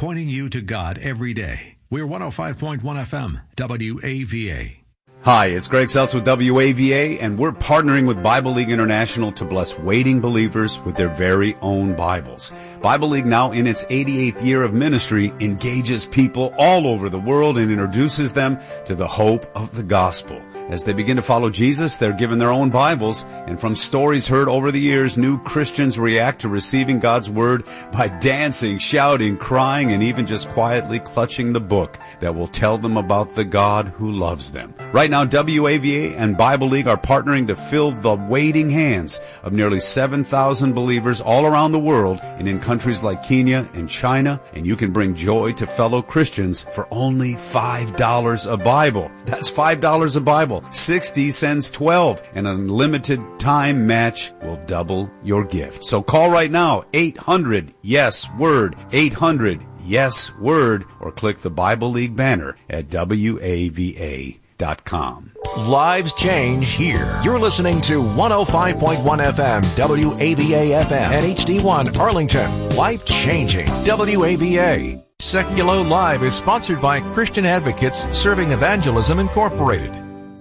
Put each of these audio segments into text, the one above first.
pointing you to God every day. We're 105.1 FM, WAVA. Hi, it's Greg Seltz with WAVA, and we're partnering with Bible League International to bless waiting believers with their very own Bibles. Bible League, now in its 88th year of ministry, engages people all over the world and introduces them to the hope of the gospel. As they begin to follow Jesus, they're given their own Bibles, and from stories heard over the years, new Christians react to receiving God's Word by dancing, shouting, crying, and even just quietly clutching the book that will tell them about the God who loves them. Right now, WAVA and Bible League are partnering to fill the waiting hands of nearly 7,000 believers all around the world and in countries like Kenya and China, and you can bring joy to fellow Christians for only $5 a Bible. That's $5 a Bible. 60 sends 12, and an unlimited time match will double your gift. So call right now, 800-YES-WORD, 800-YES-WORD, or click the Bible League banner at WAVA.com. Lives change here. You're listening to 105.1 FM, WAVA FM, and HD1 Arlington. Life changing. WAVA. Secular Live is sponsored by Christian Advocates Serving Evangelism Incorporated.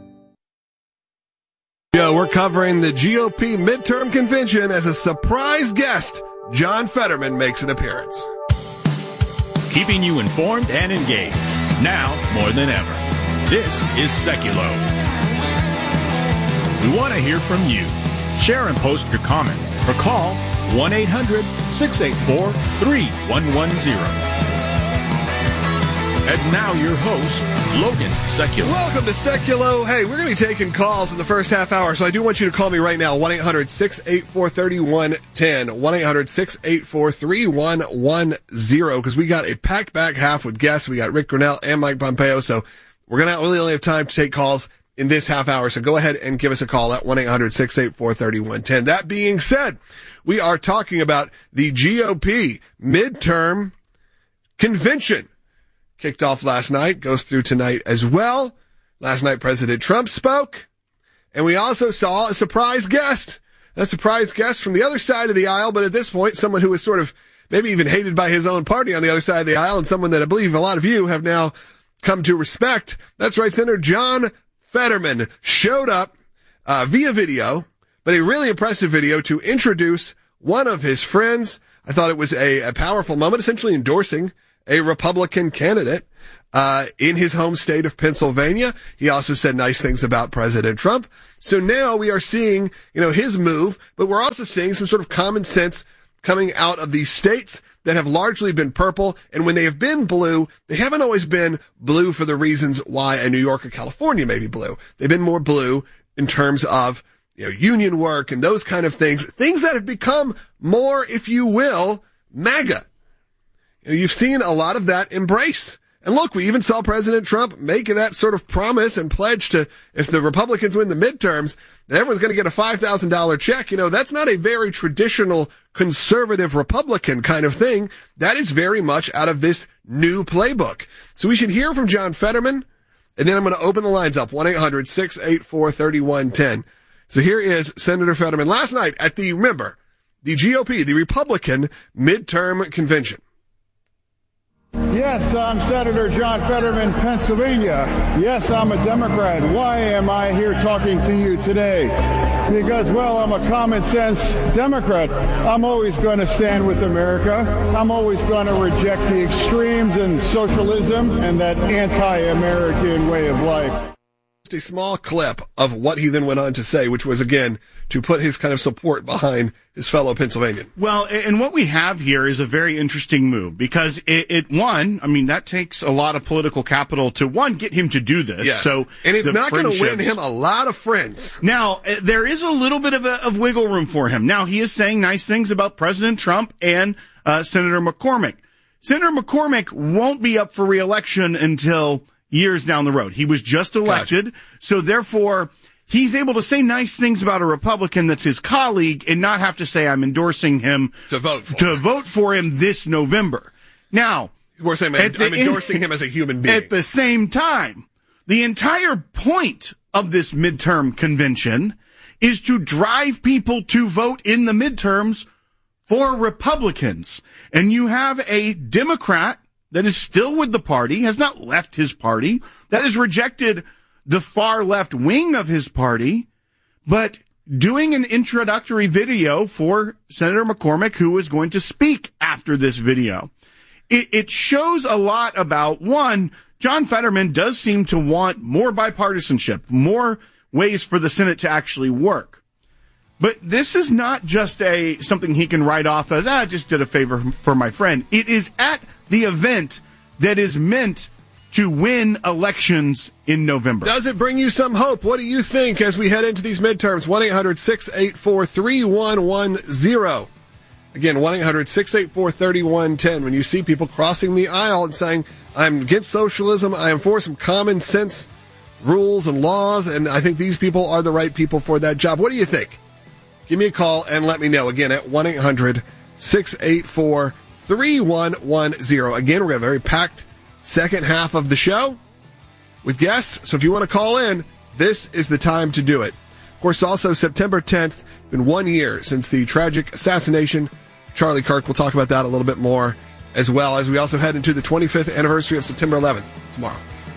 Yeah, we're covering the GOP midterm convention as a surprise guest. John Fetterman makes an appearance. Keeping you informed and engaged. Now more than ever. This is Seculo. We want to hear from you. Share and post your comments or call 1-800-684-3110. And now your host, Logan Seculo. Welcome to Seculo. Hey, we're going to be taking calls in the first half hour, so I do want you to call me right now, 1-800-684-3110, 1-800-684-3110, because we got a packed back half with guests. We got Rick Grinnell and Mike Pompeo, so we're going to only have time to take calls in this half hour, so go ahead and give us a call at 1-800-684-3110. That being said, we are talking about the GOP midterm convention. Kicked off last night, goes through tonight as well. Last night, President Trump spoke, and we also saw a surprise guest from the other side of the aisle, but at this point, someone who is sort of maybe even hated by his own party on the other side of the aisle, and someone that I believe a lot of you have now come to respect. That's right, Senator John Fetterman showed up via video, but a really impressive video to introduce one of his friends. I thought it was a powerful moment, essentially endorsing a Republican candidate in his home state of Pennsylvania. He also said nice things about President Trump. So now we are seeing, his move, but we're also seeing some sort of common sense coming out of these states that have largely been purple, and when they have been blue, they haven't always been blue for the reasons why a New York or California may be blue. They've been more blue in terms of, union work and those kind of things that have become more, if you will, MAGA. You've seen a lot of that embrace. And look, we even saw President Trump make that sort of promise and pledge to, if the Republicans win the midterms, that everyone's going to get a $5,000 check. That's not a very traditional conservative Republican kind of thing. That is very much out of this new playbook. So we should hear from John Fetterman, and then I'm going to open the lines up, 1-800-684-3110. So here is Senator Fetterman last night at the GOP, the Republican midterm convention. Yes, I'm Senator John Fetterman, Pennsylvania. Yes, I'm a Democrat. Why am I here talking to you today? Because, I'm a common sense Democrat. I'm always going to stand with America. I'm always going to reject the extremes and socialism and that anti-American way of life. A small clip of what he then went on to say, which was, again, to put his kind of support behind his fellow Pennsylvanian. Well, and what we have here is a very interesting move because that takes a lot of political capital to, get him to do this. Yes. So, and it's not going to win him a lot of friends. Now, there is a little bit of wiggle room for him. Now, he is saying nice things about President Trump and Senator McCormick. Senator McCormick won't be up for re-election until years down the road. He was just elected, gotcha. So therefore, he's able to say nice things about a Republican that's his colleague and not have to say, I'm endorsing him to vote for him this November. Now, we're saying I'm endorsing him as a human being. At the same time, the entire point of this midterm convention is to drive people to vote in the midterms for Republicans. And you have a Democrat that is still with the party, has not left his party, that has rejected the far left wing of his party, but doing an introductory video for Senator McCormick, who is going to speak after this video. It shows a lot about, one, John Fetterman does seem to want more bipartisanship, more ways for the Senate to actually work. But this is not just something he can write off as, I just did a favor for my friend. It is at the event that is meant to win elections in November. Does it bring you some hope? What do you think as we head into these midterms? 1-800-684-3110. Again, 1-800-684-3110. When you see people crossing the aisle and saying, I'm against socialism, I am for some common sense rules and laws, and I think these people are the right people for that job. What do you think? Give me a call and let me know. Again, at 1-800-684-3110. Again, we're going to have a very packed second half of the show with guests. So if you want to call in, this is the time to do it. Of course, also September 10th, it's been 1 year since the tragic assassination of Charlie Kirk. We'll talk about that a little bit more, as well as we also head into the 25th anniversary of September 11th tomorrow.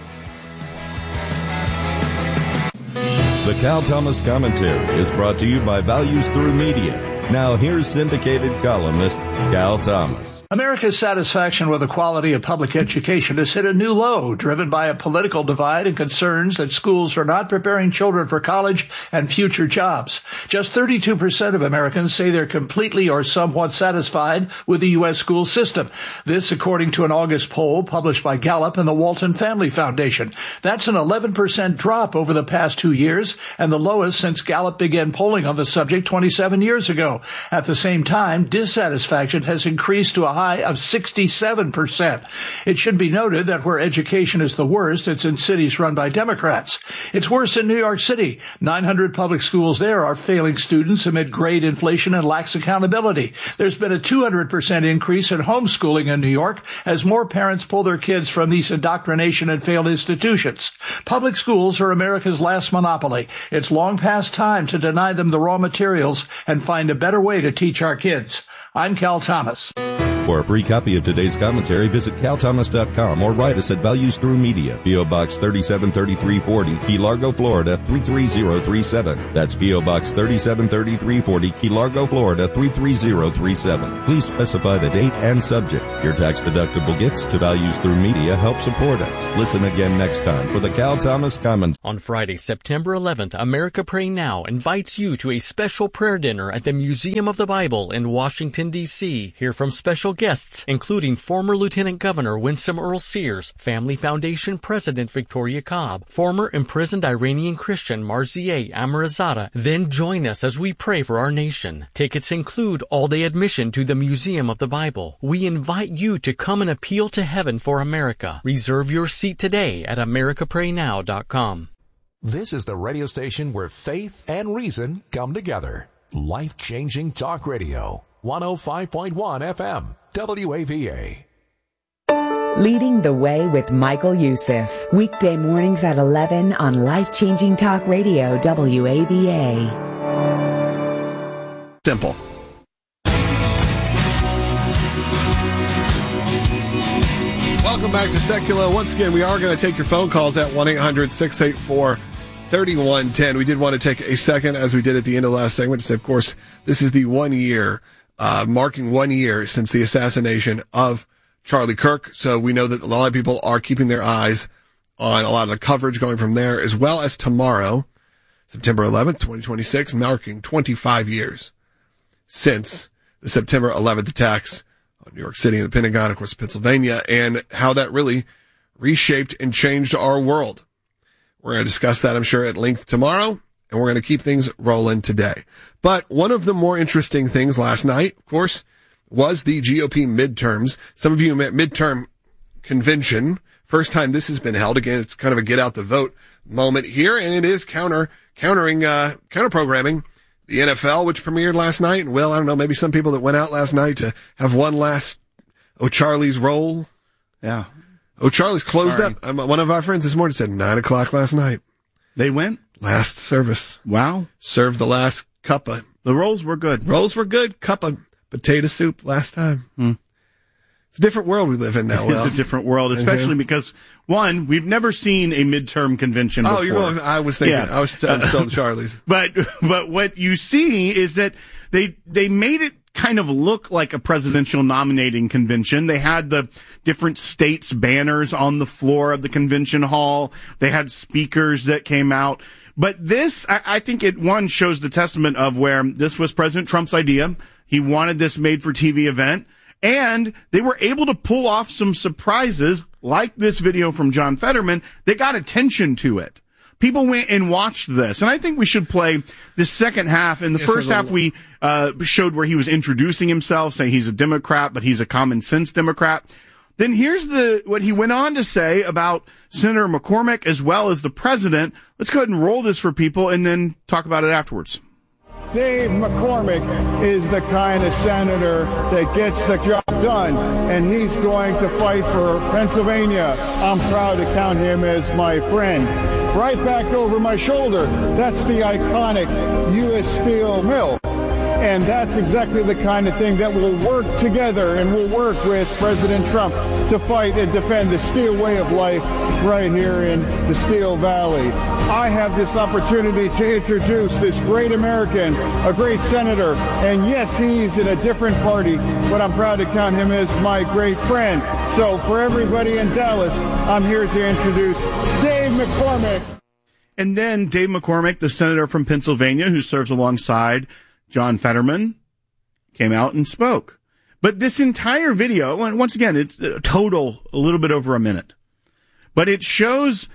The Cal Thomas Commentary is brought to you by Values Through Media. Now here's syndicated columnist Cal Thomas. America's satisfaction with the quality of public education has hit a new low, driven by a political divide and concerns that schools are not preparing children for college and future jobs. Just 32% of Americans say they're completely or somewhat satisfied with the U.S. school system. This, according to an August poll published by Gallup and the Walton Family Foundation. That's an 11% drop over the past 2 years and the lowest since Gallup began polling on the subject 27 years ago. At the same time, dissatisfaction has increased to a high of 67%. It should be noted that where education is the worst, it's in cities run by Democrats. It's worse in New York City. 900 public schools there are failing students amid grade inflation and lax accountability. There's been a 200% increase in homeschooling in New York as more parents pull their kids from these indoctrination and failed institutions. Public schools are America's last monopoly. It's long past time to deny them the raw materials and find a better way to teach our kids. I'm Cal Thomas. For a free copy of today's commentary, visit calthomas.com or write us at Values Through Media, P.O. Box 373340, Key Largo, Florida 33037. That's P.O. Box 373340, Key Largo, Florida 33037. Please specify the date and subject. Your tax-deductible gifts to Values Through Media help support us. Listen again next time for the Cal Thomas Comment. On Friday, September 11th, America Pray Now invites you to a special prayer dinner at the Museum of the Bible in Washington, D.C. Hear from special guests, including former Lieutenant Governor Winsome Earl Sears, Family Foundation President Victoria Cobb, former imprisoned Iranian Christian Marzieh Amirzadeh. Then join us as we pray for our nation. Tickets include all-day admission to the Museum of the Bible. We invite you to come and appeal to heaven for America. Reserve your seat today at americapraynow.com. This is the radio station where faith and reason come together. Life-changing talk radio. 105.1 FM. WAVA. Leading the Way with Michael Youssef. Weekday mornings at 11 on Life-Changing Talk Radio, WAVA. Simple. Welcome back to Secular. Once again, we are going to take your phone calls at 1-800-684-3110. We did want to take a second, as we did at the end of the last segment, to say, of course, this is the 1 year marking 1 year since the assassination of Charlie Kirk. So we know that a lot of people are keeping their eyes on a lot of the coverage going from there, as well as tomorrow, September 11th, 2026, marking 25 years since the September 11th attacks on New York City and the Pentagon, of course, Pennsylvania, and how that really reshaped and changed our world. We're going to discuss that, I'm sure, at length tomorrow. And we're going to keep things rolling today. But one of the more interesting things last night, of course, was the GOP midterms. Some of you met midterm convention. First time this has been held. Again, it's kind of a get out the vote moment here. And it is counter programming the NFL, which premiered last night. And well, I don't know, maybe some people that went out last night to have one last O'Charlie's roll. Yeah. O'Charlie's closed up. One of our friends this morning said 9:00 last night. They went? Last service. Wow. Served the last cup of... The rolls were good. Rolls were good. Cup of potato soup last time. It's a different world we live in now. It's a different world, especially because, one, we've never seen a midterm convention before. Oh, you're going, I was thinking, I was still in Charlie's. But what you see is that they made it kind of look like a presidential nominating convention. They had the different states' banners on the floor of the convention hall. They had speakers that came out. But this, I think it, one, shows the testament of where this was President Trump's idea. He wanted this made-for-TV event. And they were able to pull off some surprises, like this video from John Fetterman, that got attention to it. People went and watched this. And I think we should play the second half. In the first half, we showed where he was introducing himself, saying he's a Democrat, but he's a common sense Democrat. Then here's what he went on to say about Senator McCormick as well as the president. Let's go ahead and roll this for people and then talk about it afterwards. Dave McCormick is the kind of senator that gets the job done, and he's going to fight for Pennsylvania. I'm proud to count him as my friend. Right back over my shoulder, that's the iconic U.S. Steel mill. And that's exactly the kind of thing that will work together and will work with President Trump to fight and defend the steel way of life right here in the Steel Valley. I have this opportunity to introduce this great American, a great senator, and yes, he's in a different party, but I'm proud to count him as my great friend. So for everybody in Dallas, I'm here to introduce Dave McCormick. And then Dave McCormick, the senator from Pennsylvania who serves alongside John Fetterman, came out and spoke. But this entire video, and once again, it's a little bit over a minute. But it shows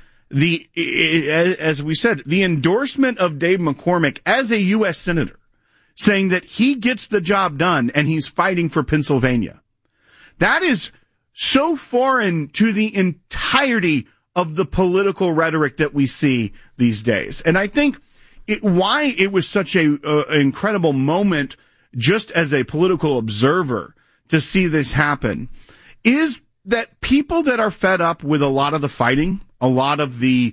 as we said, the endorsement of Dave McCormick as a U.S. senator, saying that he gets the job done and he's fighting for Pennsylvania. That is so foreign to the entirety of the political rhetoric that we see these days. And I think why it was such an incredible moment just as a political observer to see this happen is that people that are fed up with a lot of the fighting, a lot of the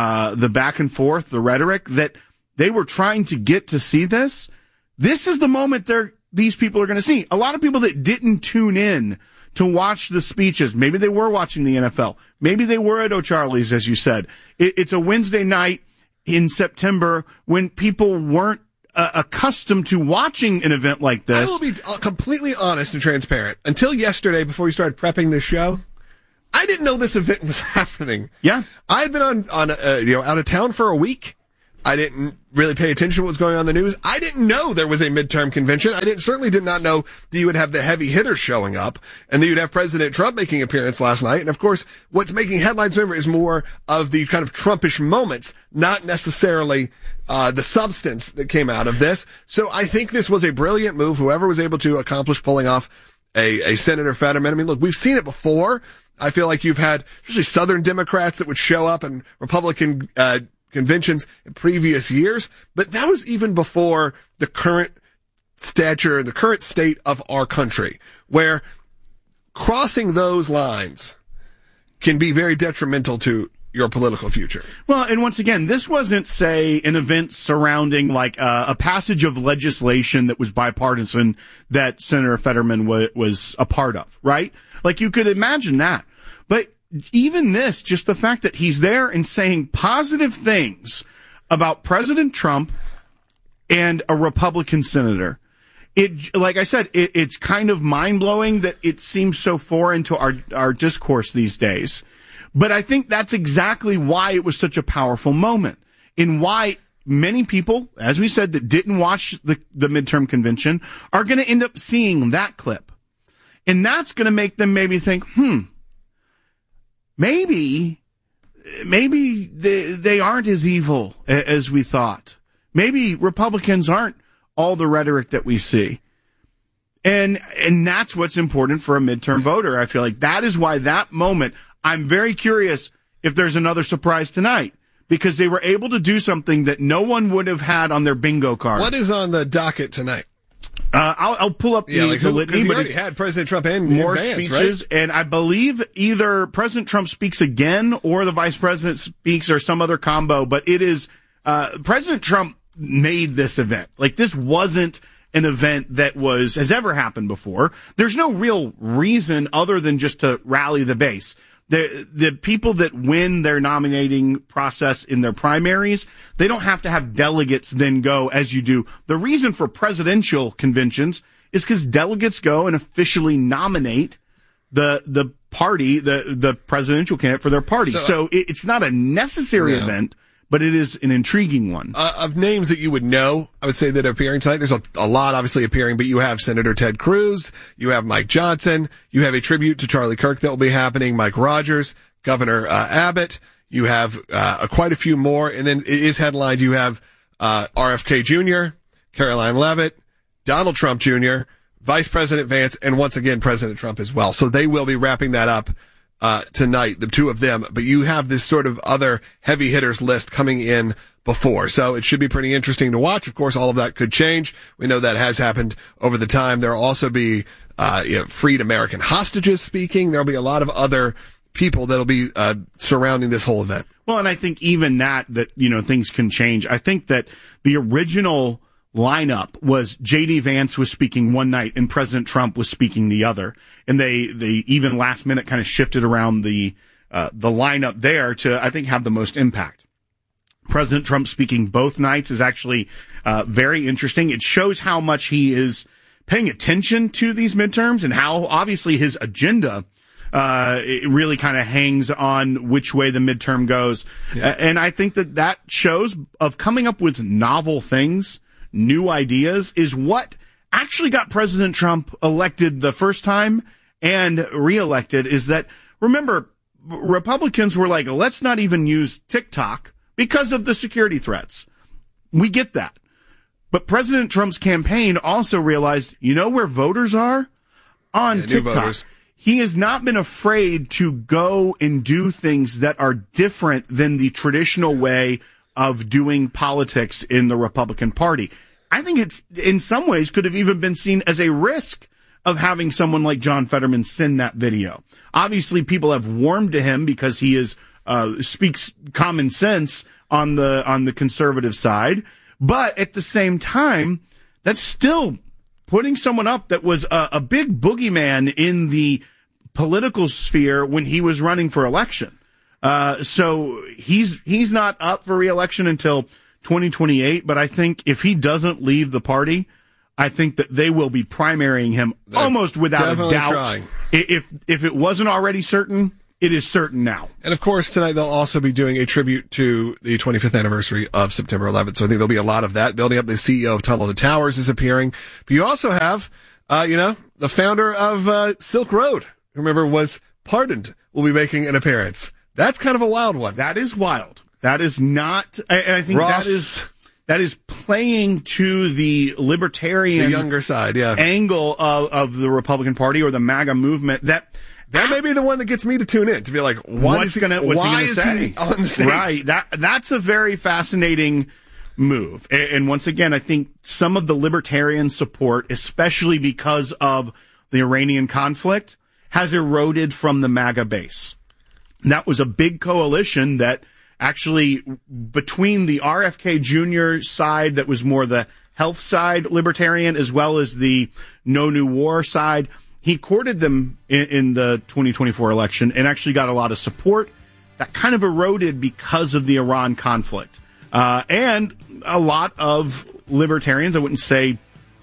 back and forth, the rhetoric that they were trying to get to see this is the moment these people are going to see. A lot of people that didn't tune in to watch the speeches, maybe they were watching the NFL, maybe they were at O'Charlie's, as you said. It's a Wednesday night in September when people weren't accustomed to watching an event like this. I will be completely honest and transparent. Until yesterday, before we started prepping this show, I didn't know this event was happening. Yeah. I had been out of town for a week. I didn't really pay attention to what was going on in the news. I didn't know there was a midterm convention. I certainly did not know that you would have the heavy hitters showing up and that you'd have President Trump making an appearance last night. And of course, what's making headlines, remember, is more of the kind of Trumpish moments, not necessarily the substance that came out of this. So I think this was a brilliant move. Whoever was able to accomplish pulling off a Senator Fetterman. I mean, look, we've seen it before. I feel like you've had especially Southern Democrats that would show up and Republican conventions in previous years, but that was even before the current stature, the current state of our country, where crossing those lines can be very detrimental to your political future. Well, and once again, this wasn't, say, an event surrounding like a passage of legislation that was bipartisan that Senator Fetterman was a part of, right? Like you could imagine that. But even this, just the fact that he's there and saying positive things about President Trump and a Republican senator, like I said, it's kind of mind-blowing that it seems so foreign to our discourse these days. But I think that's exactly why it was such a powerful moment, and why many people, as we said, that didn't watch the midterm convention are going to end up seeing that clip. And that's going to make them maybe think, maybe they aren't as evil as we thought. Maybe Republicans aren't all the rhetoric that we see. And that's what's important for a midterm voter. I feel like that is why that moment, I'm very curious if there's another surprise tonight, because they were able to do something that no one would have had on their bingo card. What is on the docket tonight? I'll pull up the litany, but already had President Trump and more Vance, speeches, right? and I believe either President Trump speaks again or the Vice President speaks or some other combo. But it is President Trump made this event. Like, this wasn't an event that has ever happened before. There's no real reason other than just to rally the base. The people that win their nominating process in their primaries, they don't have to have delegates then go as you do. The reason for presidential conventions is because delegates go and officially nominate the party, the presidential candidate for their party. So it's not a necessary event, but it is an intriguing one. Of names that you would know, I would say that are appearing tonight, there's a lot obviously appearing, but you have Senator Ted Cruz, you have Mike Johnson, you have a tribute to Charlie Kirk that will be happening, Mike Rogers, Governor Abbott, you have quite a few more, and then it is headlined, you have RFK Jr., Caroline Leavitt, Donald Trump Jr., Vice President Vance, and once again President Trump as well. So they will be wrapping that up tonight, the two of them, but you have this sort of other heavy hitters list coming in before. So it should be pretty interesting to watch. Of course, all of that could change. We know that has happened over the time. There'll also be, freed American hostages speaking. There'll be a lot of other people that'll be, surrounding this whole event. Well, and I think even that, things can change. I think that the original lineup was J.D. Vance was speaking one night and President Trump was speaking the other. And they even last minute kind of shifted around the lineup there to, I think, have the most impact. President Trump speaking both nights is actually, very interesting. It shows how much he is paying attention to these midterms and how obviously his agenda, it really kind of hangs on which way the midterm goes. Yeah. And I think that shows of coming up with novel things, new ideas, is what actually got President Trump elected the first time and reelected. Is that, remember, Republicans were like, let's not even use TikTok because of the security threats. We get that. But President Trump's campaign also realized, where voters are? On TikTok. He has not been afraid to go and do things that are different than the traditional way of doing politics in the Republican Party. I think it's, in some ways, could have even been seen as a risk of having someone like John Fetterman send that video. Obviously, people have warmed to him because he speaks common sense on the conservative side. But at the same time, that's still putting someone up that was a big boogeyman in the political sphere when he was running for election. So he's not up for re-election until 2028, but I think if he doesn't leave the party, I think that they will be primarying him almost without a doubt. Trying. If it wasn't already certain, it is certain now. And of course, tonight they'll also be doing a tribute to the 25th anniversary of September 11th. So I think there'll be a lot of that. Building up, the CEO of Tunnel to Towers is appearing. But you also have, the founder of Silk Road, remember, was pardoned, will be making an appearance. That's kind of a wild one. That is wild. That is not, and I think Ross, that is playing to the libertarian, the younger side, angle of the Republican Party or the MAGA movement. That may be the one that gets me to tune in, to be like, what's he going to say on stage? Right. That's a very fascinating move. And once again, I think some of the libertarian support, especially because of the Iranian conflict, has eroded from the MAGA base. And that was a big coalition that actually, between the RFK Jr. side, that was more the health side libertarian, as well as the No New War side, he courted them in the 2024 election and actually got a lot of support. That kind of eroded because of the Iran conflict. And a lot of libertarians, I wouldn't say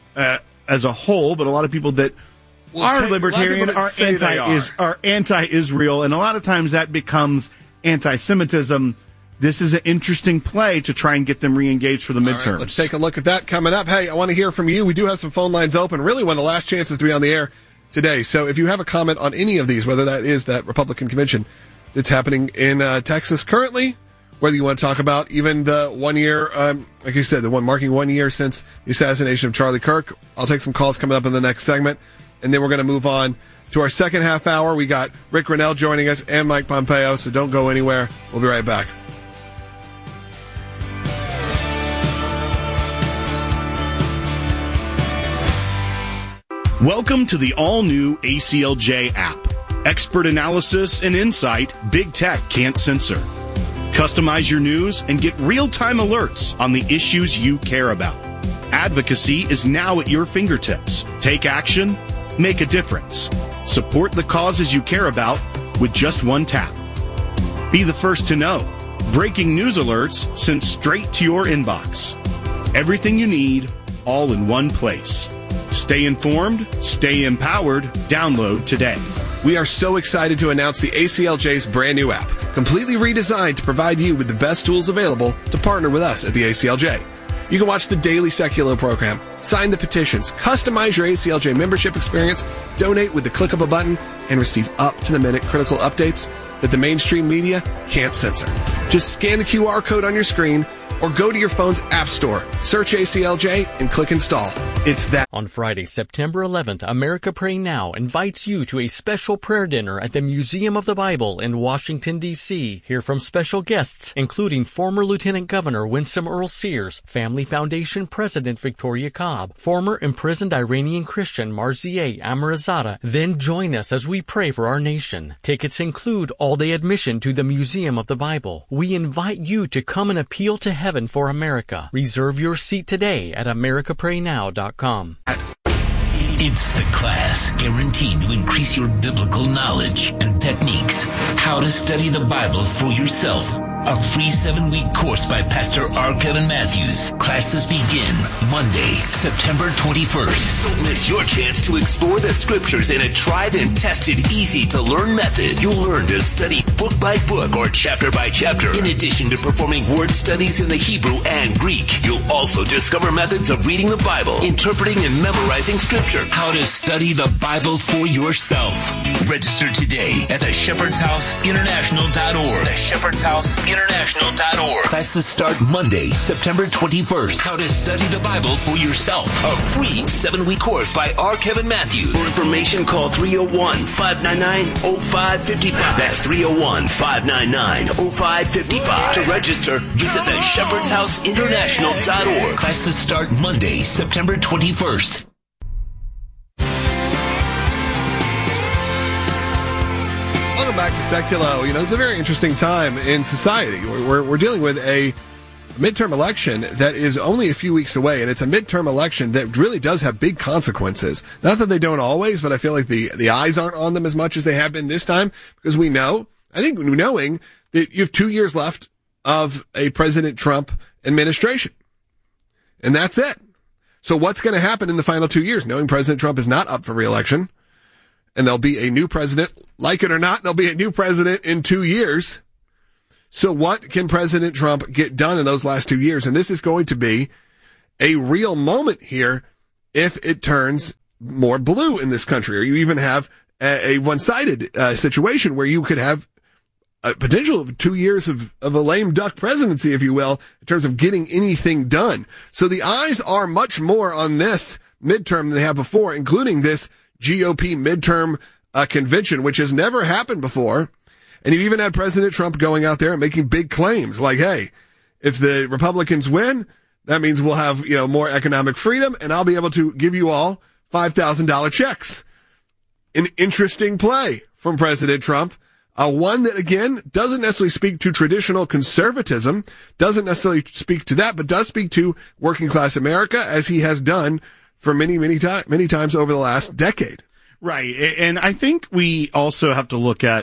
as a whole, but a lot of people that are libertarian are anti-Israel, and a lot of times that becomes anti-Semitism. This is an interesting play to try and get them re-engaged for the midterms. Right, let's take a look at that coming up. Hey, I want to hear from you. We do have some phone lines open. Really one of the last chances to be on the air today. So if you have a comment on any of these, whether that is that Republican convention that's happening in Texas currently, whether you want to talk about even the 1 year, like you said, the one marking 1 year since the assassination of Charlie Kirk. I'll take some calls coming up in the next segment. And then we're going to move on to our second half hour. We got Rick Grenell joining us and Mike Pompeo, so don't go anywhere. We'll be right back. Welcome to the all-new ACLJ app. Expert analysis and insight big tech can't censor. Customize your news and get real-time alerts on the issues you care about. Advocacy is now at your fingertips. Take action, make a difference. Support the causes you care about with just one tap. Be the first to know. Breaking news alerts sent straight to your inbox. Everything you need, all in one place. Stay informed, stay empowered. Download today. We are so excited to announce the ACLJ's brand new app, completely redesigned to provide you with the best tools available to partner with us at the ACLJ. You can watch the daily Secular program, sign the petitions, customize your ACLJ membership experience, donate with the click of a button, and receive up-to-the-minute critical updates that the mainstream media can't censor. Just scan the QR code on your screen or go to your phone's app store, search ACLJ, and click install. It's that. On Friday, September 11th, America Pray Now invites you to a special prayer dinner at the Museum of the Bible in Washington, D.C. Hear from special guests, including former Lieutenant Governor Winsome Earl Sears, Family Foundation President Victoria Cobb, former imprisoned Iranian Christian Marzieh Amirzadeh. Then join us as we pray for our nation. Tickets include all-day admission to the Museum of the Bible. We invite you to come and appeal to heaven for America. Reserve your seat today at americapraynow.com. It's the class guaranteed to increase your biblical knowledge and techniques. How to study the Bible for yourself. A free 7-week course by Pastor R. Kevin Matthews. Classes begin Monday, September 21st. Don't miss your chance to explore the scriptures in a tried and tested, easy-to-learn method. You'll learn to study book by book or chapter by chapter. In addition to performing word studies in the Hebrew and Greek, you'll also discover methods of reading the Bible, interpreting and memorizing scripture. How to study the Bible for yourself. Register today at theshepherdshouseinternational.org. theshepherdshouseinternational.org. Classes start Monday, September 21st. How to study the Bible for yourself. A free 7-week course by R. Kevin Matthews. For information, call 301-599-0555. That's 301-599-0555. To register, visit theshepherdshouseinternational.org. Classes start Monday, September 21st. Welcome back to Secular. You know, it's a very interesting time in society. We're dealing with a midterm election that is only a few weeks away, and it's a midterm election that really does have big consequences. Not that they don't always, but I feel like the eyes aren't on them as much as they have been this time, because we know, I think knowing that you have 2 years left of a President Trump administration. And that's it. So what's going to happen in the final 2 years, knowing President Trump is not up for re-election? And there'll be a new president, like it or not, there'll be a new president in 2 years. So what can President Trump get done in those last 2 years? And this is going to be a real moment here if it turns more blue in this country, or you even have a one-sided situation where you could have a potential of 2 years of a lame duck presidency, if you will, in terms of getting anything done. So the eyes are much more on this midterm than they have before, including this GOP midterm convention, which has never happened before. And you even had President Trump going out there and making big claims like, hey, if the Republicans win, that means we'll have, more economic freedom, and I'll be able to give you all $5,000 checks. An interesting play from President Trump. One that, again, doesn't necessarily speak to traditional conservatism, doesn't necessarily speak to that, but does speak to working class America, as he has done for many times over the last decade. Right. And I think we also have to look at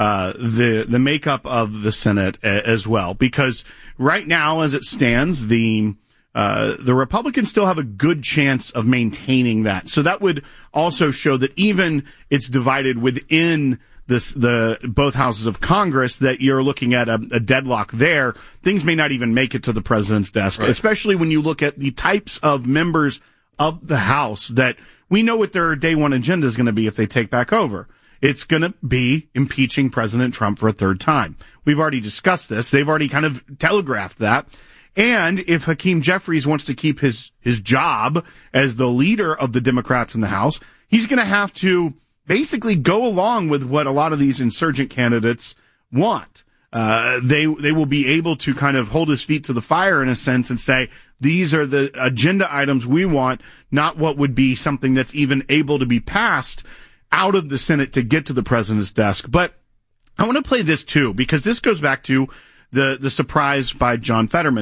the makeup of the Senate as well, because right now, as it stands, the Republicans still have a good chance of maintaining that. So that would also show that even it's divided within the both houses of Congress, that you're looking at a deadlock there. Things may not even make it to the president's desk, right, especially when you look at the types of members of the House that we know what their day one agenda is going to be if they take back over. It's going to be impeaching President Trump for a third time. We've already discussed this. They've already kind of telegraphed that. And if Hakeem Jeffries wants to keep his job as the leader of the Democrats in the House, he's going to have to basically go along with what a lot of these insurgent candidates want. They will be able to kind of hold his feet to the fire in a sense and say, these are the agenda items we want, not what would be something that's even able to be passed out of the Senate to get to the president's desk. But I want to play this too, because this goes back to the surprise by John Fetterman.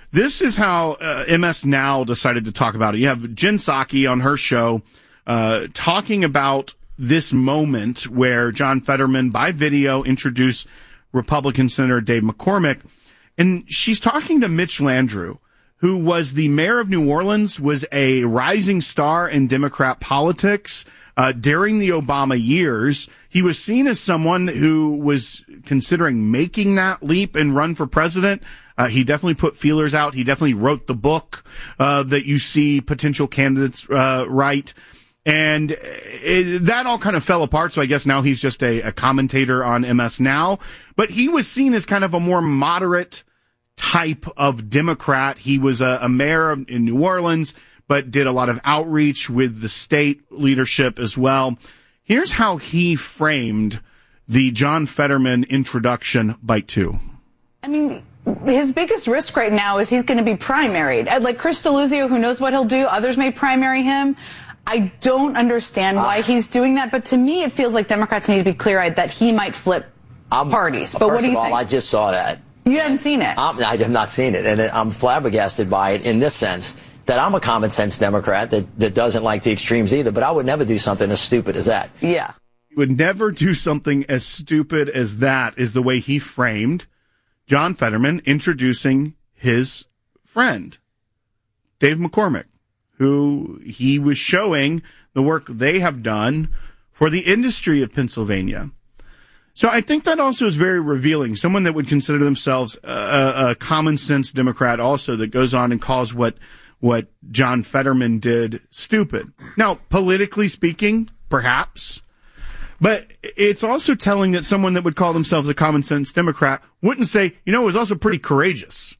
this is how MS Now decided to talk about it. You have Jen Psaki on her show talking about this moment where John Fetterman, by video, introduced Republican Senator Dave McCormick. And she's talking to Mitch Landrieu, who was the mayor of New Orleans, was a rising star in Democrat politics during the Obama years. He was seen as someone who was considering making that leap and run for president. He definitely put feelers out. He definitely wrote the book that you see potential candidates write. And that all kind of fell apart, so I guess now he's just a commentator on MS Now. But he was seen as kind of a more moderate type of Democrat. He was a mayor in New Orleans, but did a lot of outreach with the state leadership as well. Here's how he framed the John Fetterman introduction, bite 2. I mean, his biggest risk right now is he's going to be primaried. Like Chris Deluzio, who knows what he'll do, others may primary him. I don't understand why he's doing that, but to me it feels like Democrats need to be clear-eyed that he might flip parties. But what do you think? First of all, I just saw that. You hadn't seen it? I have not seen it, and I'm flabbergasted by it in this sense, that I'm a common-sense Democrat that doesn't like the extremes either, but I would never do something as stupid as that. Yeah. You would never do something as stupid as that, is the way he framed John Fetterman introducing his friend, Dave McCormick, who he was showing the work they have done for the industry of Pennsylvania. So I think that also is very revealing. Someone that would consider themselves a common sense Democrat also, that goes on and calls what John Fetterman did stupid. Now, politically speaking, perhaps, but it's also telling that someone that would call themselves a common sense Democrat wouldn't say, it was also pretty courageous.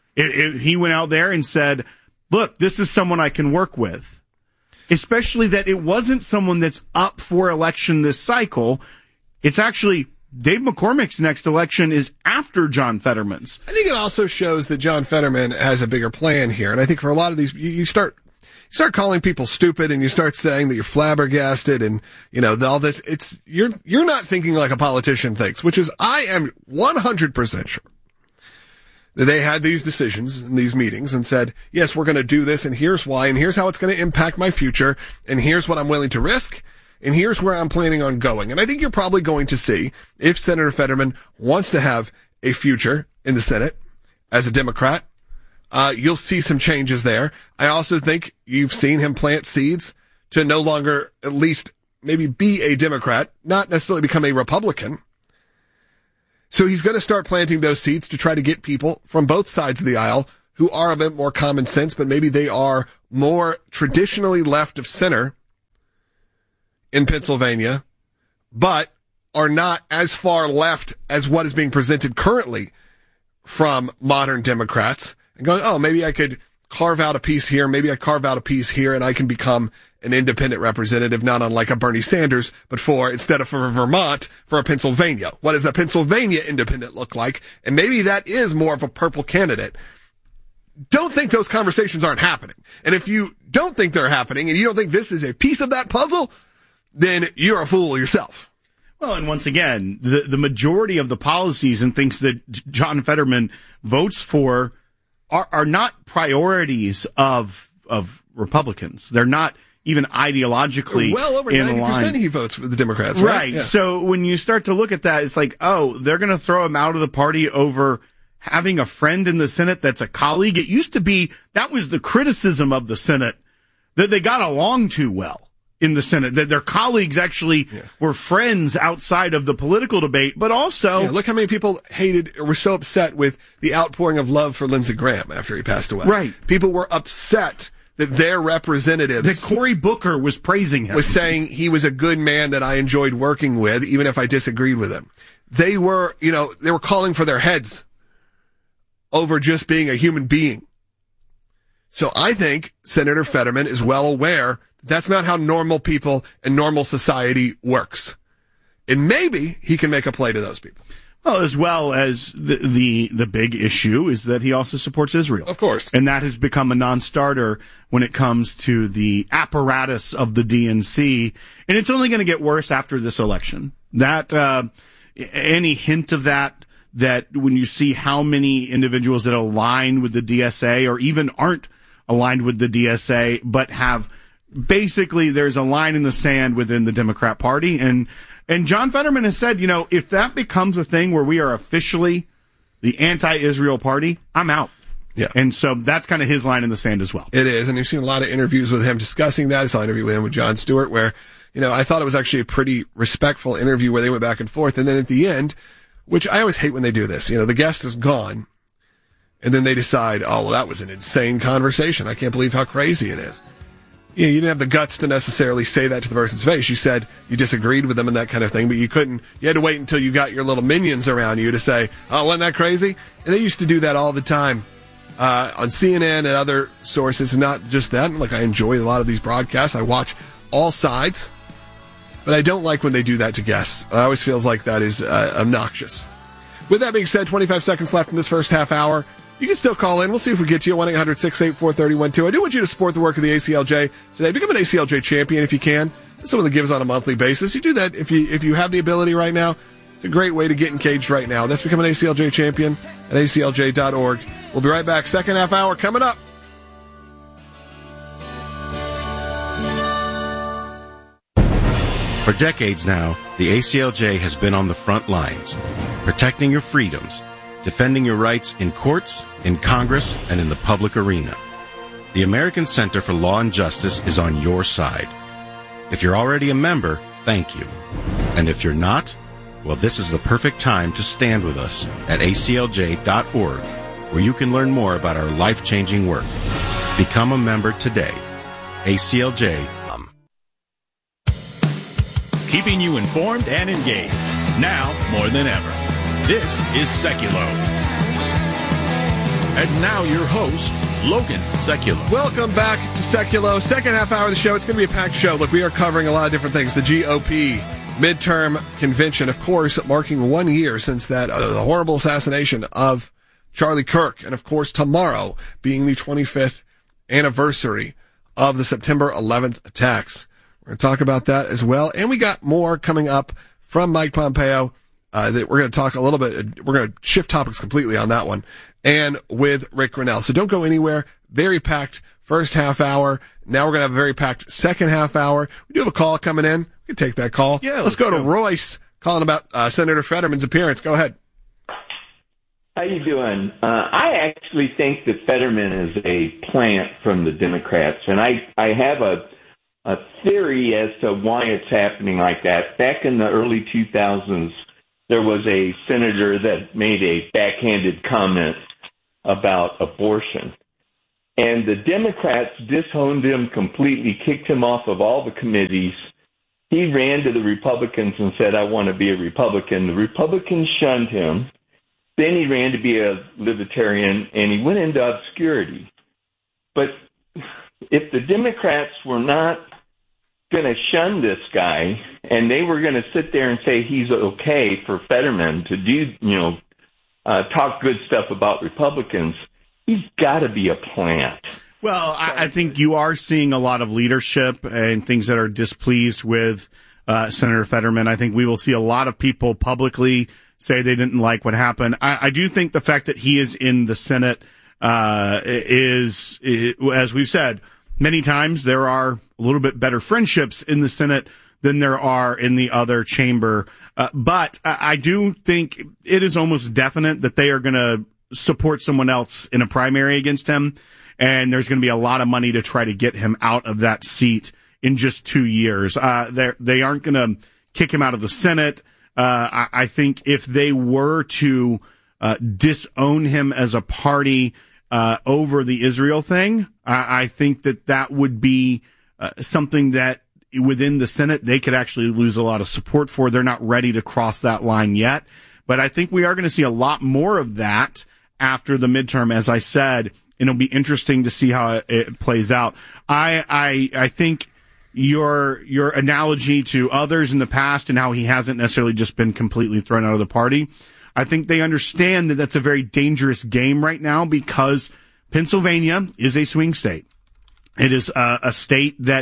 He went out there and said, look, this is someone I can work with. Especially that it wasn't someone that's up for election this cycle. It's actually Dave McCormick's next election is after John Fetterman's. I think it also shows that John Fetterman has a bigger plan here. And I think for a lot of these, you start calling people stupid and you start saying that you're flabbergasted and, all this. You're not thinking like a politician thinks, which is I am 100% sure that they had these decisions in these meetings and said, yes, we're going to do this and here's why and here's how it's going to impact my future and here's what I'm willing to risk. And here's where I'm planning on going. And I think you're probably going to see, if Senator Fetterman wants to have a future in the Senate as a Democrat, you'll see some changes there. I also think you've seen him plant seeds to no longer at least maybe be a Democrat, not necessarily become a Republican. So he's going to start planting those seeds to try to get people from both sides of the aisle who are a bit more common sense, but maybe they are more traditionally left of center in Pennsylvania, but are not as far left as what is being presented currently from modern Democrats, and going, oh, maybe I could carve out a piece here, maybe I carve out a piece here, and I can become an independent representative, not unlike a Bernie Sanders, but instead of for Vermont, for a Pennsylvania. What does the Pennsylvania independent look like? And maybe that is more of a purple candidate. Don't think those conversations aren't happening. And if you don't think they're happening, and you don't think this is a piece of that puzzle, then you're a fool yourself. Well, and once again, the majority of the policies and things that John Fetterman votes for are not priorities of Republicans. They're not even ideologically well over in 90% line. He votes with the Democrats, right? Right. Yeah. So when you start to look at that, it's like, oh, they're going to throw him out of the party over having a friend in the Senate that's a colleague. It used to be that was the criticism of the Senate, that they got along too well in the Senate, that their colleagues actually were friends outside of the political debate, but also... look how many people hated or were so upset with the outpouring of love for Lindsey Graham after he passed away. Right. People were upset that their representatives... That Cory Booker was praising him. Was saying he was a good man that I enjoyed working with, even if I disagreed with him. They were, they were calling for their heads over just being a human being. So I think Senator Fetterman is well aware that's not how normal people and normal society works. And maybe he can make a play to those people. Well, as well as the big issue is that he also supports Israel. Of course. And that has become a non-starter when it comes to the apparatus of the DNC. And it's only going to get worse after this election. That, any hint of that that when you see how many individuals that align with the DSA or even aren't aligned with the DSA, but have basically there's a line in the sand within the Democrat Party. And John Fetterman has said, if that becomes a thing where we are officially the anti-Israel party, I'm out. Yeah. And so that's kind of his line in the sand as well. It is. And you've seen a lot of interviews with him discussing that. I saw an interview with him with Jon Stewart where, I thought it was actually a pretty respectful interview where they went back and forth. And then at the end, which I always hate when they do this, the guest is gone. And then they decide, oh, well, that was an insane conversation. I can't believe how crazy it is. You didn't have the guts to necessarily say that to the person's face. You said you disagreed with them and that kind of thing, but you had to wait until you got your little minions around you to say, oh, wasn't that crazy? And they used to do that all the time on CNN and other sources, not just that. Like, I enjoy a lot of these broadcasts. I watch all sides, but I don't like when they do that to guests. I always feels like that is obnoxious. With that being said, 25 seconds left in this first half hour. You can still call in. We'll see if we get to you. 1-800-684-3012. I do want you to support the work of the ACLJ today. Become an ACLJ champion if you can. Someone that gives on a monthly basis. You do that if you have the ability right now. It's a great way to get engaged right now. That's become an ACLJ champion at aclj.org. We'll be right back. Second half hour coming up. For decades now, the ACLJ has been on the front lines, protecting your freedoms, defending your rights in courts, in Congress, and in the public arena. The American Center for Law and Justice is on your side. If you're already a member, thank you. And if you're not, well, this is the perfect time to stand with us at aclj.org, where you can learn more about our life-changing work. Become a member today. ACLJ. Keeping you informed and engaged, now more than ever. This is Seculo. And now your host, Logan Seculo. Welcome back to Seculo. Second half hour of the show. It's going to be a packed show. Look, we are covering a lot of different things. The GOP midterm convention, of course, marking 1 year since that the horrible assassination of Charlie Kirk. And, of course, tomorrow being the 25th anniversary of the September 11th attacks. We're going to talk about that as well. And we got more coming up from Mike Pompeo. That we're going to talk a little bit. We're going to shift topics completely on that one, and with Rick Grinnell. So don't go anywhere. Very packed first half hour. Now we're going to have a very packed second half hour. We do have a call coming in. We can take that call. Yeah, let's go to Royce calling about Senator Fetterman's appearance. Go ahead. How you doing? I actually think that Fetterman is a plant from the Democrats, and I have a theory as to why it's happening like that. Back in the early 2000s. There was a senator that made a backhanded comment about abortion. And the Democrats disowned him completely, kicked him off of all the committees. He ran to the Republicans and said, I want to be a Republican. The Republicans shunned him. Then he ran to be a libertarian, and he went into obscurity. But if the Democrats were not going to shun this guy, and they were going to sit there and say he's okay for Fetterman to do, talk good stuff about Republicans, he's got to be a plant. Well, I think you are seeing a lot of leadership and things that are displeased with Senator Fetterman. I think we will see a lot of people publicly say they didn't like what happened. I do think the fact that he is in the Senate is, as we've said, many times there are a little bit better friendships in the Senate than there are in the other chamber. But I do think it is almost definite that they are going to support someone else in a primary against him. And there's going to be a lot of money to try to get him out of that seat in just 2 years. They aren't going to kick him out of the Senate. I think if they were to disown him as a party over the Israel thing, I think that would be something that within the Senate they could actually lose a lot of support for. They're not ready to cross that line yet. But I think we are going to see a lot more of that after the midterm, as I said, and it'll be interesting to see how it plays out. I think your analogy to others in the past and how he hasn't necessarily just been completely thrown out of the party, I think they understand that that's a very dangerous game right now because Pennsylvania is a swing state. It is a state that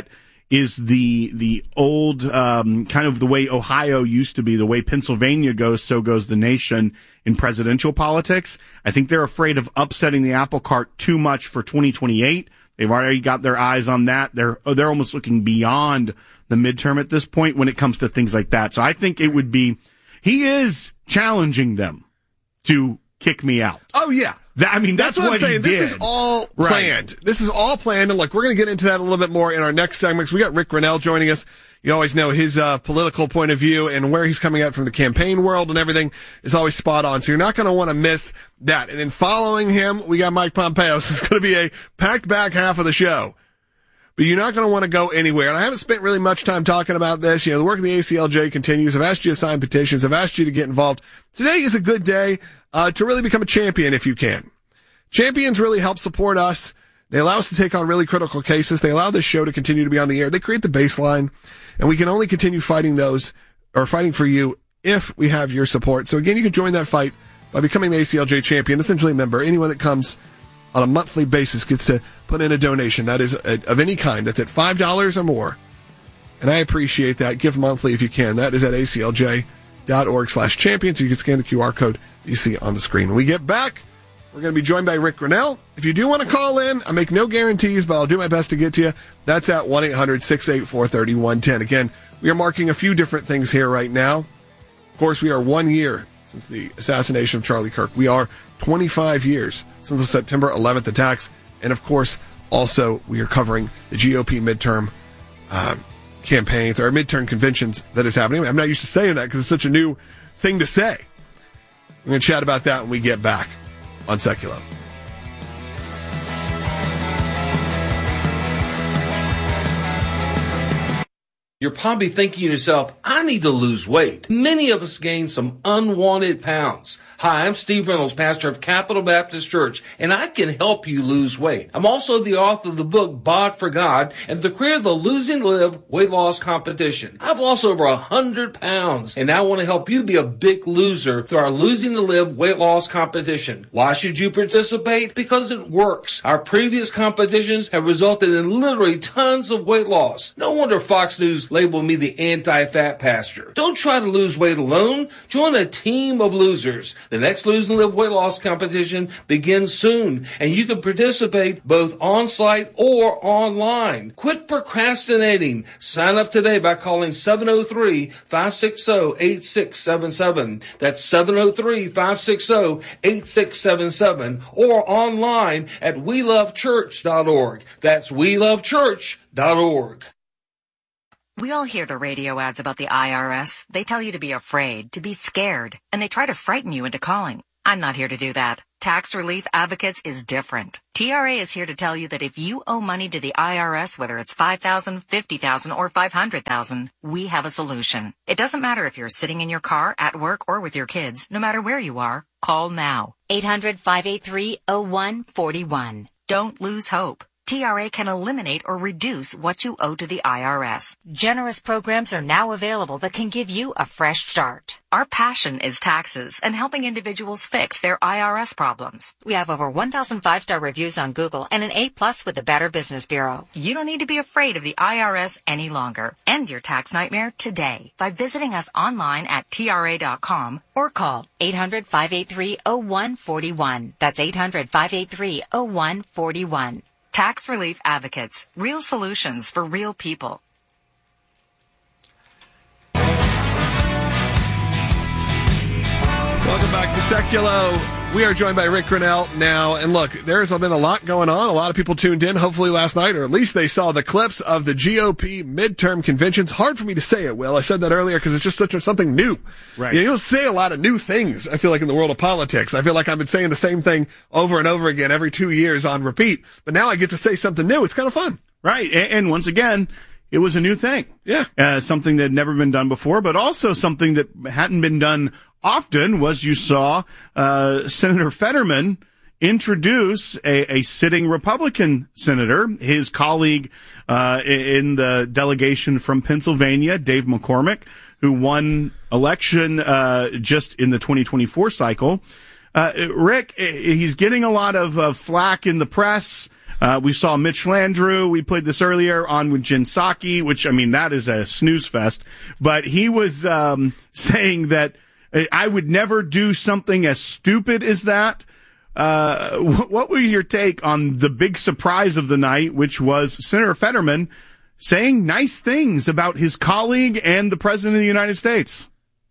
is the old kind of the way Ohio used to be, the way Pennsylvania goes, so goes the nation in presidential politics. I think they're afraid of upsetting the apple cart too much for 2028. They've already got their eyes on that. They're almost looking beyond the midterm at this point when it comes to things like that. So I think it would be, he is challenging them to kick me out. Oh, yeah. That's what I'm saying. This is all planned. Right. This is all planned. And look, we're going to get into that a little bit more in our next segment because we got Rick Grinnell joining us. You always know his political point of view and where he's coming out from the campaign world and everything is always spot on. So you're not going to want to miss that. And then following him, we got Mike Pompeo. So it's going to be a packed back half of the show. But you're not going to want to go anywhere. And I haven't spent really much time talking about this. The work of the ACLJ continues. I've asked you to sign petitions. I've asked you to get involved. Today is a good day to really become a champion if you can. Champions really help support us. They allow us to take on really critical cases. They allow this show to continue to be on the air. They create the baseline, and we can only continue fighting for you if we have your support. So again, you can join that fight by becoming the ACLJ champion, essentially a member. Anyone that comes on a monthly basis gets to put in a donation. That is of any kind. That's at $5 or more. And I appreciate that. Give monthly if you can. That is at aclj.org/champion. So you can scan the QR code you see on the screen. When we get back, we're going to be joined by Rick Grinnell. If you do want to call in, I make no guarantees, but I'll do my best to get to you. That's at 1-800-684-3110. Again, we are marking a few different things here right now. Of course, we are 1 year since the assassination of Charlie Kirk. We are 25 years since the September 11th attacks. And of course, also, we are covering the GOP midterm campaigns or midterm conventions that is happening. I'm not used to saying that because it's such a new thing to say. We're going to chat about that when we get back on Seculo. You're probably thinking to yourself, I need to lose weight. Many of us gain some unwanted pounds. Hi, I'm Steve Reynolds, pastor of Capital Baptist Church, and I can help you lose weight. I'm also the author of the book, Bod for God, and the creator of the Losing Live weight loss competition. I've lost over 100 pounds, and I want to help you be a big loser through our Losing to Live weight loss competition. Why should you participate? Because it works. Our previous competitions have resulted in literally tons of weight loss. No wonder Fox News labeled me the anti-fat pastor. Don't try to lose weight alone. Join a team of losers. The next Lose and Live weight loss competition begins soon, and you can participate both on-site or online. Quit procrastinating. Sign up today by calling 703-560-8677. That's 703-560-8677 or online at welovechurch.org. That's welovechurch.org. We all hear the radio ads about the IRS. They tell you to be afraid, to be scared, and they try to frighten you into calling. I'm not here to do that. Tax Relief Advocates is different. TRA is here to tell you that if you owe money to the IRS, whether it's $5,000, $50,000, or $500,000, we have a solution. It doesn't matter if you're sitting in your car, at work, or with your kids. No matter where you are, call now. 800-583-0141. Don't lose hope. TRA can eliminate or reduce what you owe to the IRS. Generous programs are now available that can give you a fresh start. Our passion is taxes and helping individuals fix their IRS problems. We have over 1,000 5-star reviews on Google and an A+ with the Better Business Bureau. You don't need to be afraid of the IRS any longer. End your tax nightmare today by visiting us online at TRA.com or call 800-583-0141. That's 800-583-0141. Tax Relief Advocates. Real solutions for real people. Welcome back to Seculo. We are joined by Rick Grinnell now. And look, there's been a lot going on. A lot of people tuned in, hopefully last night, or at least they saw the clips of the GOP midterm conventions. Hard for me to say it, Will. I said that earlier because it's just something new. Right. You'll say a lot of new things, I feel like, in the world of politics. I feel like I've been saying the same thing over and over again every 2 years on repeat. But now I get to say something new. It's kind of fun. Right. And once again, it was a new thing. Yeah. Something that had never been done before, but also something that hadn't been done often was you saw Senator Fetterman introduce a sitting Republican senator, his colleague in the delegation from Pennsylvania, Dave McCormick, who won election just in the 2024 cycle. Rick, he's getting a lot of flack in the press We saw Mitch Landrieu. We played this earlier on with Jen Psaki, which, I mean, that is a snooze fest. But he was saying that I would never do something as stupid as that. What was your take on the big surprise of the night, which was Senator Fetterman saying nice things about his colleague and the President of the United States?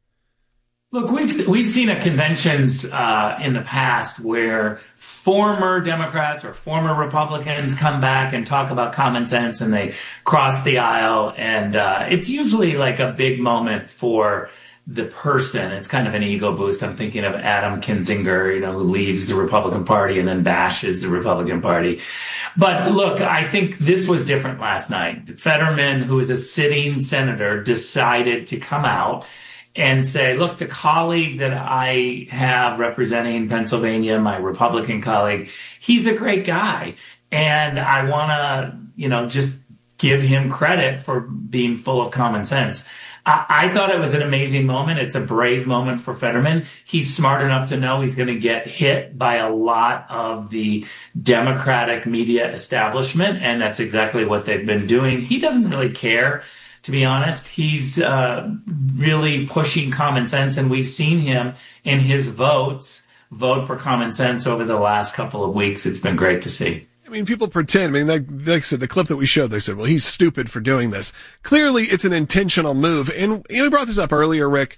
Look, we've seen at conventions in the past where former Democrats or former Republicans come back and talk about common sense, and they cross the aisle, and it's usually like a big moment for the person. It's kind of an ego boost. I'm thinking of Adam Kinzinger, who leaves the Republican Party and then bashes the Republican Party. But look, I think this was different last night. Fetterman, who is a sitting senator, decided to come out and say, look, the colleague that I have representing Pennsylvania, my Republican colleague, he's a great guy. And I want to, just give him credit for being full of common sense. I thought it was an amazing moment. It's a brave moment for Fetterman. He's smart enough to know he's going to get hit by a lot of the Democratic media establishment, and that's exactly what they've been doing. He doesn't really care, to be honest. He's really pushing common sense, and we've seen him in his vote for common sense over the last couple of weeks. It's been great to see. I mean, people pretend. I mean, like I said, the clip that we showed, they said, well, he's stupid for doing this. Clearly, it's an intentional move. And we brought this up earlier, Rick.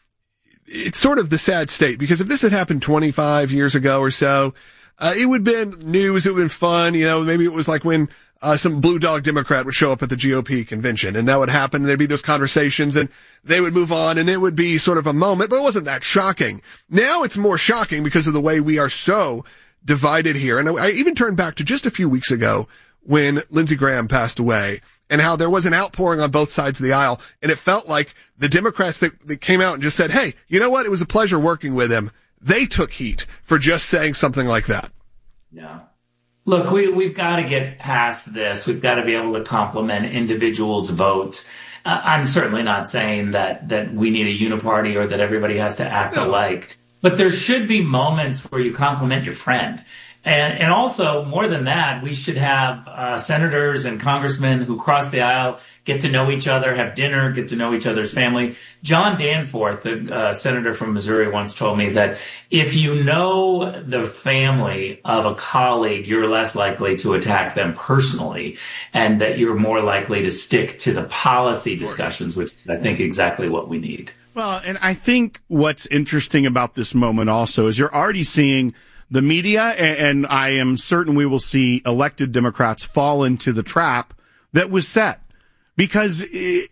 It's sort of the sad state, because if this had happened 25 years ago or so, it would have been news. It would have been fun. Maybe it was like when some blue dog Democrat would show up at the GOP convention, and that would happen, and there'd be those conversations, and they would move on, and it would be sort of a moment, but it wasn't that shocking. Now it's more shocking because of the way we are so divided here. And I even turned back to just a few weeks ago when Lindsey Graham passed away, and how there was an outpouring on both sides of the aisle, and it felt like the Democrats that came out and just said, hey, you know what? It was a pleasure working with him. They took heat for just saying something like that. Yeah. Look, we've got to get past this. We've got to be able to compliment individuals' votes. I'm certainly not saying that we need a uniparty or that everybody has to act alike. But there should be moments where you compliment your friend. And also, more than that, we should have senators and congressmen who cross the aisle, get to know each other, have dinner, get to know each other's family. John Danforth, the senator from Missouri, once told me that if you know the family of a colleague, you're less likely to attack them personally, and that you're more likely to stick to the policy discussions, which is, I think, exactly what we need. Well, and I think what's interesting about this moment also is you're already seeing the media, and I am certain we will see elected Democrats fall into the trap that was set. Because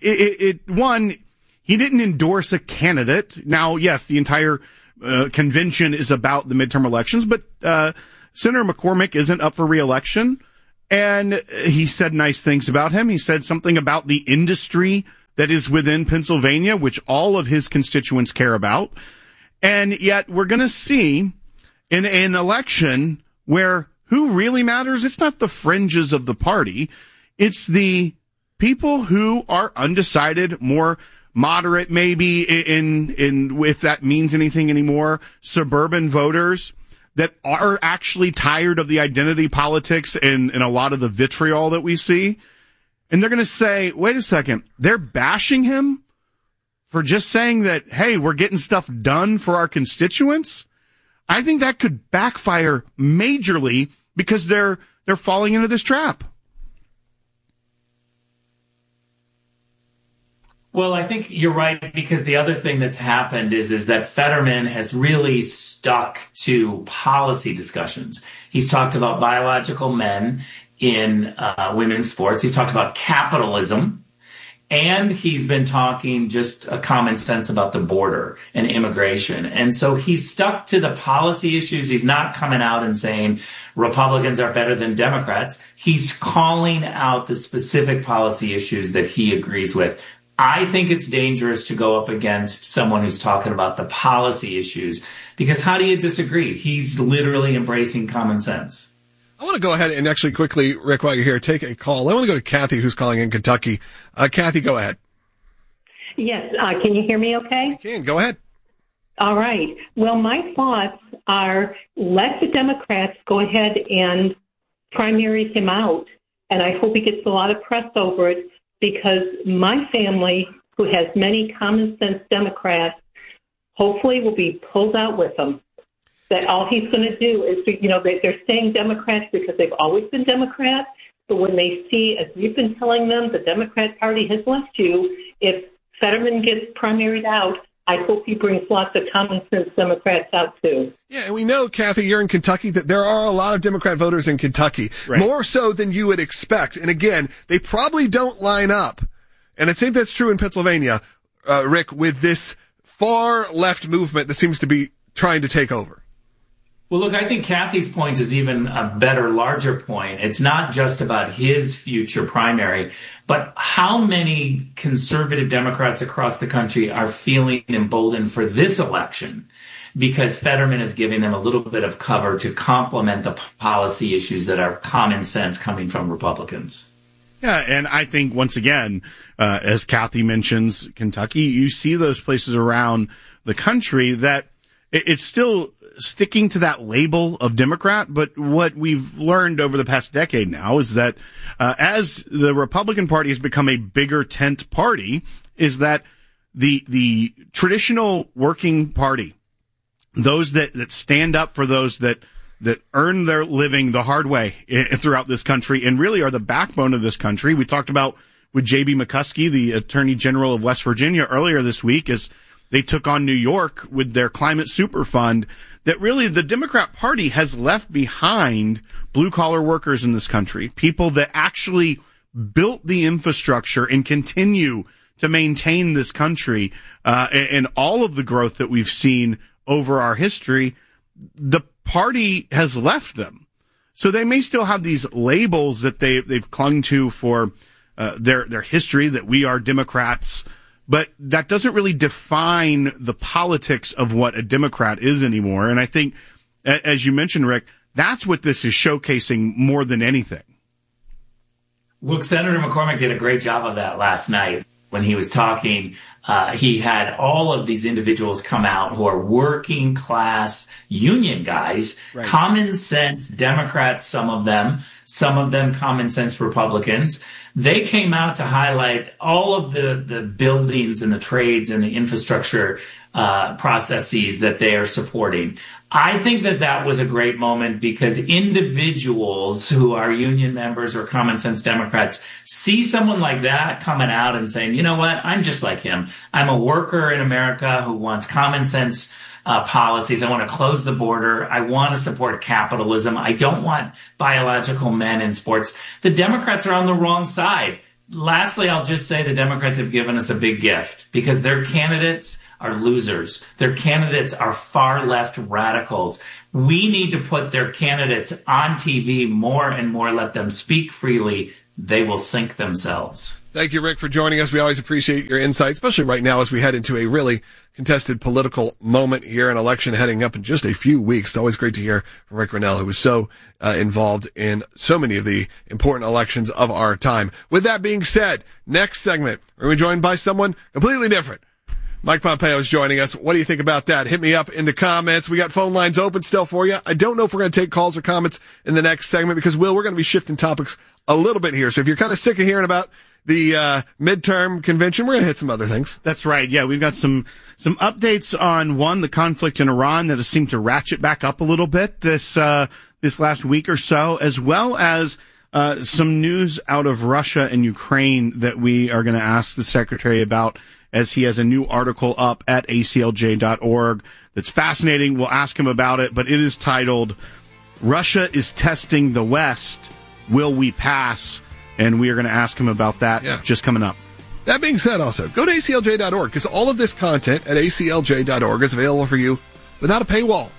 one, he didn't endorse a candidate. Now, yes, the entire convention is about the midterm elections, but Senator McCormick isn't up for re-election, and he said nice things about him. He said something about the industry that is within Pennsylvania, which all of his constituents care about. And yet we're going to see in an election where who really matters? It's not the fringes of the party. It's the people who are undecided, more moderate, maybe in if that means anything anymore, suburban voters that are actually tired of the identity politics and a lot of the vitriol that we see. And they're going to say, wait a second, they're bashing him for just saying that, hey, we're getting stuff done for our constituents. I think that could backfire majorly because they're falling into this trap. Well, I think you're right, because the other thing that's happened is that Fetterman has really stuck to policy discussions. He's talked about biological men in women's sports. He's talked about capitalism, and he's been talking just a common sense about the border and immigration. And so he's stuck to the policy issues. He's not coming out and saying Republicans are better than Democrats. He's calling out the specific policy issues that he agrees with. I think it's dangerous to go up against someone who's talking about the policy issues, because how do you disagree? He's literally embracing common sense. I want to go ahead and actually quickly, Rick, while you're here, take a call. I want to go to Kathy, who's calling in Kentucky. Kathy, go ahead. Yes. Can you hear me okay? I can. Go ahead. All right. Well, my thoughts are let the Democrats go ahead and primaried him out. And I hope he gets a lot of press over it, because my family, who has many common sense Democrats, hopefully will be pulled out with him. That all he's going to do is, they're staying Democrats because they've always been Democrats. But when they see, as we've been telling them, the Democrat Party has left you, if Fetterman gets primaried out, I hope he brings lots of common sense Democrats out too. Yeah, and we know, Kathy, you're in Kentucky, that there are a lot of Democrat voters in Kentucky, more so than you would expect. And again, they probably don't line up. And I think that's true in Pennsylvania, Rick, with this far left movement that seems to be trying to take over. Well, look, I think Kathy's point is even a better, larger point. It's not just about his future primary, but how many conservative Democrats across the country are feeling emboldened for this election because Fetterman is giving them a little bit of cover to complement the policy issues that are common sense coming from Republicans. Yeah, and I think, once again, as Kathy mentions, Kentucky, you see those places around the country that it's still sticking to that label of Democrat, but what we've learned over the past decade now is that as the Republican Party has become a bigger tent party, is that the traditional working party, those that stand up for those that earn their living the hard way throughout this country and really are the backbone of this country. We talked about with J.B. McCuskey, the Attorney General of West Virginia, earlier this week, as they took on New York with their climate super fund, that really the Democrat Party has left behind blue-collar workers in this country, people that actually built the infrastructure and continue to maintain this country, and all of the growth that we've seen over our history. The party has left them. So they may still have these labels that they've clung to for their history, that we are Democrats, but that doesn't really define the politics of what a Democrat is anymore. And I think, as you mentioned, Rick, that's what this is showcasing more than anything. Look, Senator McCormick did a great job of that last night. When he was talking, he had all of these individuals come out who are working class union guys, right. Common sense Democrats, some of them common sense Republicans. They came out to highlight all of the buildings and the trades and the infrastructure processes that they are supporting. I think that was a great moment because individuals who are union members or common sense Democrats see someone like that coming out and saying, you know what, I'm just like him. I'm a worker in America who wants common sense policies. I want to close the border. I want to support capitalism. I don't want biological men in sports. The Democrats are on the wrong side. Lastly, I'll just say the Democrats have given us a big gift because their candidates are losers. Their candidates are far left radicals. We need to put their candidates on TV more and more, let them speak freely. They will sink themselves. Thank you, Rick, for joining us. We always appreciate your insight, especially right now as we head into a really contested political moment here, an election heading up in just a few weeks. It's always great to hear from Rick Grenell, who was so involved in so many of the important elections of our time. With that being said, next segment, we're going to be joined by someone completely different. Mike Pompeo is joining us. What do you think about that? Hit me up in the comments. We got phone lines open still for you. I don't know if we're going to take calls or comments in the next segment because, Will, we're going to be shifting topics a little bit here. So if you're kind of sick of hearing about the midterm convention, we're going to hit some other things. That's right. Yeah, we've got some updates on, the conflict in Iran that has seemed to ratchet back up a little bit this last week or so, as well as some news out of Russia and Ukraine that we are going to ask the secretary about, as he has a new article up at aclj.org that's fascinating. We'll ask him about it, but it is titled, Russia is Testing the West. Will we pass? And we are going to ask him about that just coming up. That being said, also, go to aclj.org because all of this content at aclj.org is available for you without a paywall.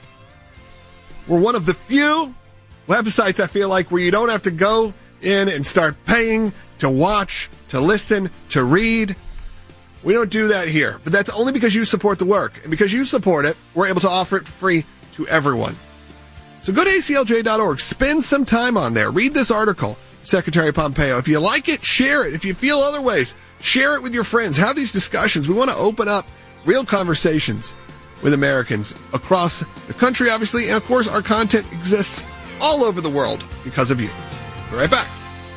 We're one of the few websites, I feel like, where you don't have to go in and start paying to watch, to listen, to read. We don't do that here, but that's only because you support the work. And because you support it, we're able to offer it free to everyone. So go to aclj.org, spend some time on there, read this article, Secretary Pompeo. If you like it, share it. If you feel other ways, share it with your friends. Have these discussions. We want to open up real conversations with Americans across the country, obviously. And, of course, our content exists all over the world because of you. Be right back.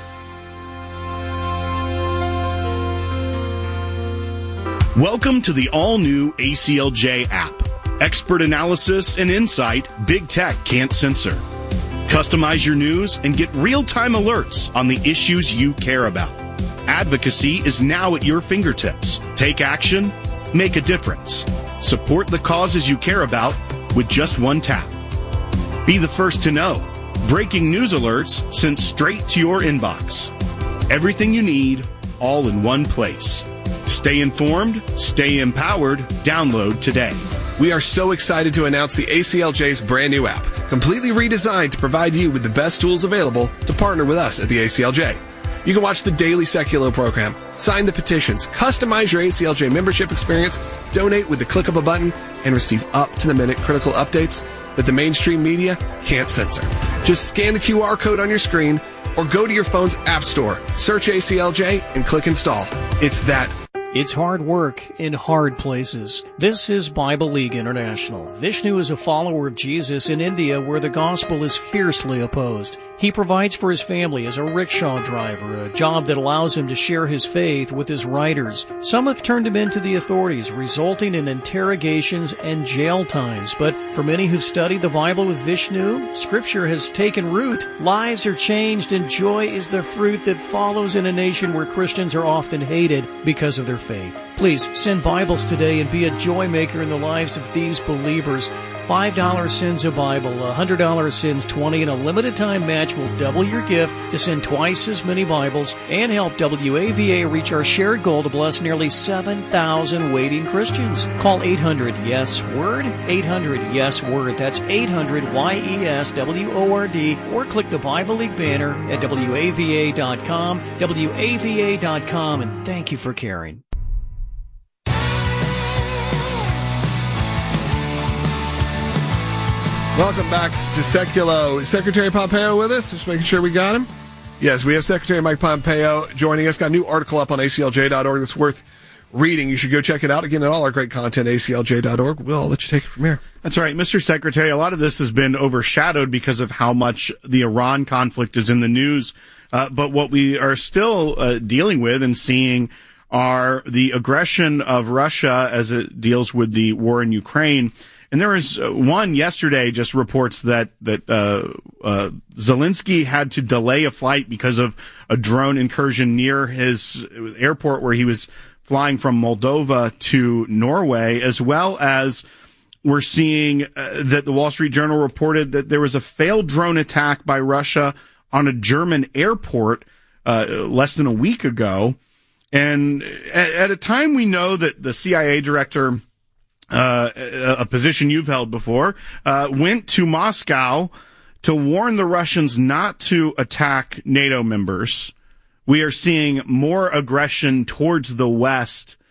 Welcome to the all-new ACLJ app. Expert analysis and insight Big Tech can't censor. Customize your news and get real-time alerts on the issues you care about. Advocacy is now at your fingertips. Take action, make a difference. Support the causes you care about with just one tap. Be the first to know. Breaking news alerts sent straight to your inbox. Everything you need, all in one place. Stay informed, stay empowered. Download today. We are so excited to announce the ACLJ's brand new app, completely redesigned to provide you with the best tools available to partner with us at the ACLJ. You can watch the daily Seculo program, sign the petitions, customize your ACLJ membership experience, donate with the click of a button, and receive up-to-the-minute critical updates that the mainstream media can't censor. Just scan the QR code on your screen or go to your phone's app store, search ACLJ, and click install. It's that. It's hard work in hard places. This is Bible League International. Vishnu is a follower of Jesus in India where the gospel is fiercely opposed. He provides for his family as a rickshaw driver, a job that allows him to share his faith with his riders. Some have turned him into the authorities, resulting in interrogations and jail times. But for many who've studied the Bible with Vishnu, Scripture has taken root. Lives are changed, and joy is the fruit that follows in a nation where Christians are often hated because of their faith. Please send Bibles today and be a joy maker in the lives of these believers. $5 sends a Bible, $100 sends 20, and a limited time match will double your gift to send twice as many Bibles and help WAVA reach our shared goal to bless nearly 7,000 waiting Christians. Call 800-YES-WORD, 800-YES-WORD. That's 800-YES-WORD, or click the Bible League banner at WAVA.com, WAVA.com, and thank you for caring. Welcome back to Seculo. Is Secretary Pompeo with us? Just making sure we got him. Yes, we have Secretary Mike Pompeo joining us. Got a new article up on ACLJ.org that's worth reading. You should go check it out. Again, all our great content, ACLJ.org. We'll let you take it from here. That's right, Mr. Secretary. A lot of this has been overshadowed because of how much the Iran conflict is in the news. But what we are still dealing with and seeing are the aggression of Russia as it deals with the war in Ukraine. And there was one yesterday just reports that Zelensky had to delay a flight because of a drone incursion near his airport where he was flying from Moldova to Norway, as well as we're seeing that the Wall Street Journal reported that there was a failed drone attack by Russia on a German airport less than a week ago. And at a time we know that the CIA director, a position you've held before, went to Moscow to warn the Russians not to attack NATO members. We are seeing more aggression towards the West